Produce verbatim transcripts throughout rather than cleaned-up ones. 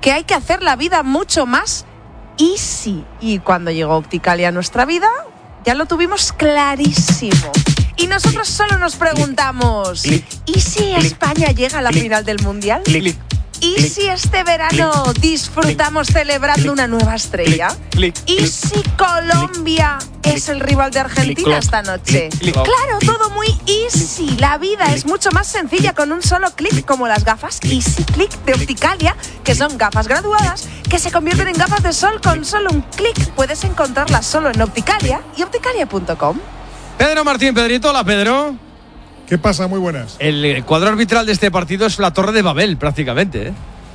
que hay que hacer la vida mucho más easy. Y cuando llegó Opticalia a nuestra vida, ya lo tuvimos clarísimo. Y nosotros solo nos preguntamos, ¿y si España llega a la final del Mundial? ¿Y si este verano disfrutamos celebrando una nueva estrella? ¿Y si Colombia es el rival de Argentina esta noche? Claro, todo muy easy. La vida es mucho más sencilla con un solo clic, como las gafas Easy Click de Opticalia, que son gafas graduadas que se convierten en gafas de sol con solo un clic. Puedes encontrarlas solo en Opticalia y opticalia punto com. Pedro Martín, Pedrito, hola Pedro. ¿Qué pasa? Muy buenas. El cuadro arbitral de este partido es la Torre de Babel, prácticamente, ¿eh?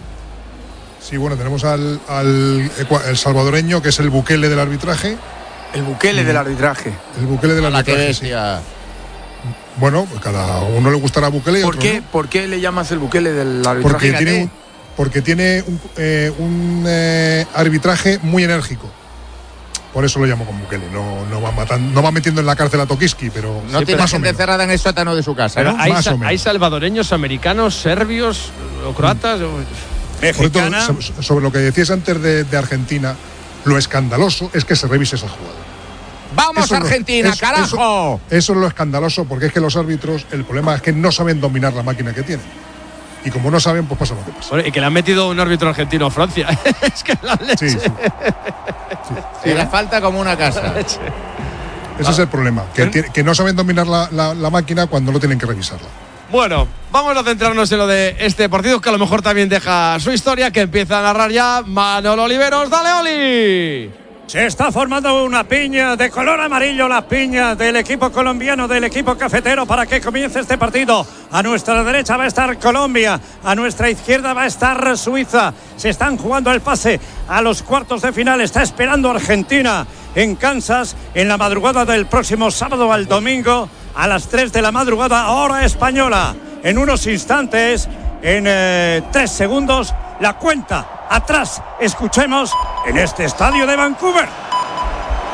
Sí, bueno, tenemos al, al el salvadoreño, que es el Bukele del arbitraje. El Bukele mm. del arbitraje. El Bukele del arbitraje, sí. Bueno, pues cada uno le gustará Bukele y ¿Por otro qué, no. ¿Por qué le llamas el Bukele del arbitraje? Porque tiene un, porque tiene un, eh, un eh, arbitraje muy enérgico. Por eso lo llamo con Bukele. No, no, va matando, no va metiendo en la cárcel a Tokiski, pero no sí, tiene gente encerrada en el sótano de su casa. Pero ¿no? hay, más sa- o menos. hay salvadoreños, americanos, serbios o croatas. Mm. Mexicana. Sobre, sobre lo que decías antes de, de Argentina, lo escandaloso es que se revise esa jugada. ¡Vamos, eso Argentina, es, carajo! Eso, eso es lo escandaloso, porque es que los árbitros, el problema es que no saben dominar la máquina que tienen. Y como no saben, pues pasa lo que pasa. Bueno, y que le han metido un árbitro argentino a Francia. Es que la leche. Sí, sí. sí. sí le falta como una casa. Ese ah. es el problema, que, ¿Eh? que no saben dominar la, la, la máquina cuando no tienen que revisarla. Bueno, vamos a centrarnos en lo de este partido, que a lo mejor también deja su historia, que empieza a narrar ya Manolo Oliveros. ¡Dale, Oli! Se está formando una piña de color amarillo, la piña del equipo colombiano, del equipo cafetero, para que comience este partido. A nuestra derecha va a estar Colombia, a nuestra izquierda va a estar Suiza. Se están jugando el pase a los cuartos de final. Está esperando Argentina en Kansas en la madrugada del próximo sábado al domingo a las tres de la madrugada, hora española. En unos instantes, en eh, tres segundos, la cuenta atrás. Escuchemos en este estadio de Vancouver.